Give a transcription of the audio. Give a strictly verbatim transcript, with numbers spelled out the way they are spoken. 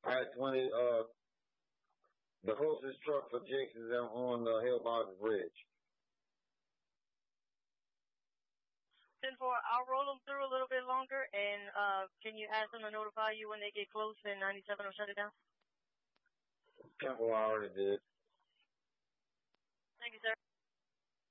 At twenty, uh, the closest truck for Jakes is on the Hillbox Bridge. ten four, I'll roll them through a little bit longer, and uh, can you ask them to notify you when they get close and ninety-seven will shut it down? ten four, I already did. Thank you, sir.